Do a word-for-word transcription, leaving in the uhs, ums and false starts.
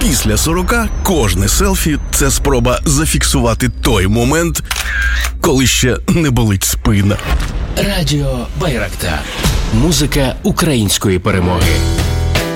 Після сорока кожне селфі – це спроба зафіксувати той момент, коли ще не болить спина. Радіо Байрактар. Музика української перемоги.